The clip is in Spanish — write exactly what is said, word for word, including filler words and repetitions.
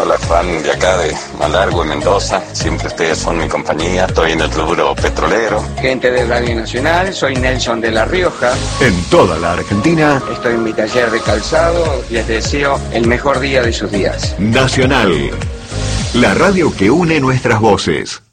Hola Juan, de acá de Malargüe, Mendoza. Siempre ustedes son mi compañía. Estoy en el rubro petrolero. Gente de Radio Nacional, soy Nelson de La Rioja. En toda la Argentina. Estoy en mi taller de calzado. Les deseo el mejor día de sus días. Nacional, la radio que une nuestras voces.